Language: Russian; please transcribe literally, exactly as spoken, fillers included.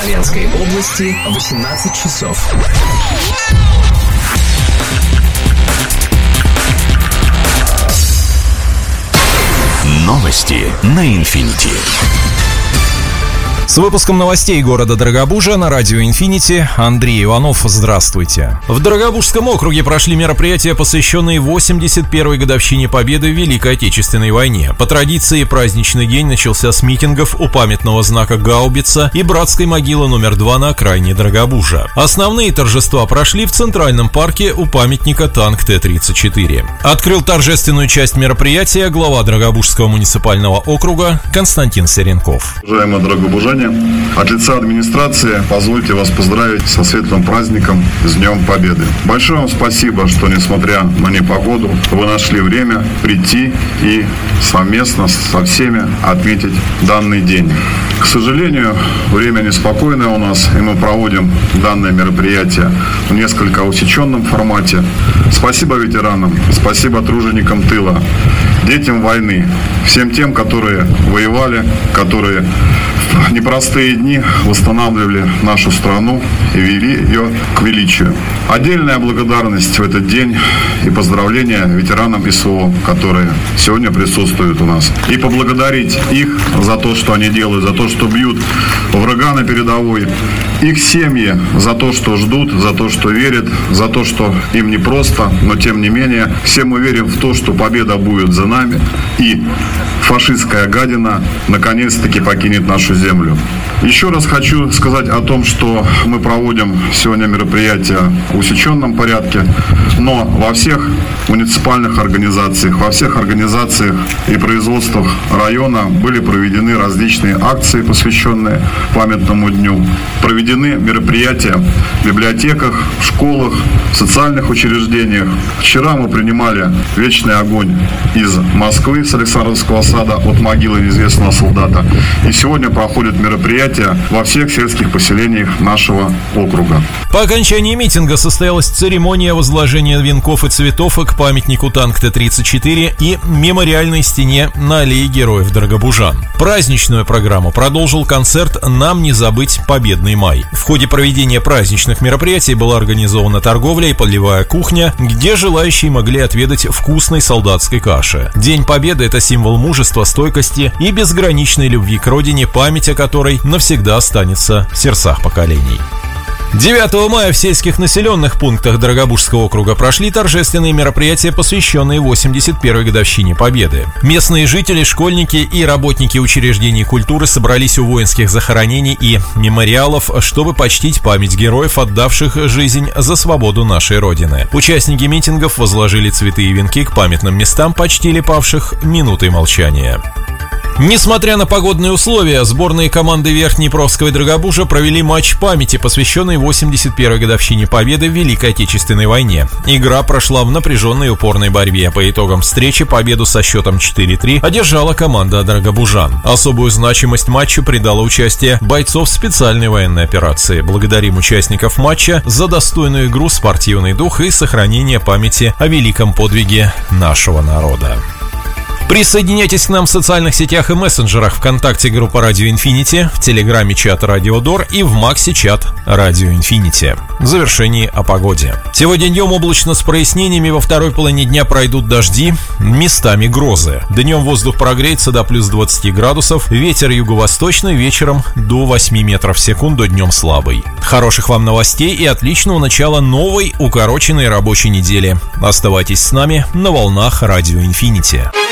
Славянской области восемнадцать часов. Новости на Инфинити. С выпуском новостей города Дорогобужа на радио «Инфинити» Андрей Иванов. Здравствуйте. В Дорогобужском округе прошли мероприятия, посвященные восемьдесят первой годовщине Победы в Великой Отечественной войне. По традиции, праздничный день начался с митингов у памятного знака «Гаубица» и братской могилы номер два на окраине Дорогобужа. Основные торжества прошли в Центральном парке у памятника танк Т тридцать четыре. Открыл торжественную часть мероприятия глава Дорогобужского муниципального округа Константин Серенков. Уважаемые дорогобужане, от лица администрации позвольте вас поздравить со светлым праздником, с Днем Победы. Большое вам спасибо, что, несмотря на непогоду, вы нашли время прийти и совместно со всеми отметить данный день. К сожалению, время неспокойное у нас, и мы проводим данное мероприятие в несколько усеченном формате. Спасибо ветеранам, спасибо труженикам тыла, детям войны, всем тем, которые воевали, которые в непростые дни восстанавливали нашу страну и вели ее к величию. Отдельная благодарность в этот день и поздравления ветеранам ИСО, которые сегодня присутствуют у нас. И поблагодарить их за то, что они делают, за то, что бьют врага на передовой, их семьи за то, что ждут, за то, что верят, за то, что им непросто, но тем не менее все мы верим в то, что победа будет за нами и фашистская гадина наконец-таки покинет нашу землю. Еще раз хочу сказать о том, что мы проводим сегодня мероприятие в усеченном порядке, но во всех муниципальных организациях, во всех организациях и производствах района были проведены различные акции, посвященные памятному дню. Проведены мероприятия в библиотеках, в школах, в социальных учреждениях. Вчера мы принимали вечный огонь из Москвы, с Александровского сада, от могилы неизвестного солдата. И сегодня проходят мероприятия во всех сельских поселениях нашего округа. По окончании митинга состоялась церемония возложения венков и цветов к памятнику танк Т тридцать четыре и мемориальной стене на аллее героев дорогобужан. Праздничную программу продолжил концерт «Нам не забыть Победный май». В ходе проведения праздничных мероприятий была организована торговля и полевая кухня, где желающие могли отведать вкусной солдатской каши. День Победы – это символ мужества, стойкости и безграничной любви к родине, память о которой навсегда останется в сердцах поколений. девятого мая в сельских населенных пунктах Дорогобужского округа прошли торжественные мероприятия, посвященные восемьдесят первой годовщине Победы. Местные жители, школьники и работники учреждений культуры собрались у воинских захоронений и мемориалов, чтобы почтить память героев, отдавших жизнь за свободу нашей Родины. Участники митингов возложили цветы и венки к памятным местам, почтили павших минутой молчания. Несмотря на погодные условия, сборные команды Верхнеднепровского и Дорогобужа провели матч памяти, посвященный восемьдесят первой годовщине Победы в Великой Отечественной войне. Игра прошла в напряженной и упорной борьбе. По итогам встречи победу со счетом четыре три одержала команда дорогобужан. Особую значимость матчу придало участие бойцов специальной военной операции. Благодарим участников матча за достойную игру, спортивный дух и сохранение памяти о великом подвиге нашего народа. Присоединяйтесь к нам в социальных сетях и мессенджерах: ВКонтакте группа Радио Инфинити, в Телеграме чат Радио Дор и в Максе чат Радио Инфинити. В завершении о погоде. Сегодня днем облачно с прояснениями, во второй половине дня пройдут дожди, местами грозы. Днем воздух прогреется до плюс двадцати градусов, ветер юго-восточный, вечером до восьми метров в секунду, днем слабый. Хороших вам новостей и отличного начала новой укороченной рабочей недели. Оставайтесь с нами на волнах Радио Инфинити.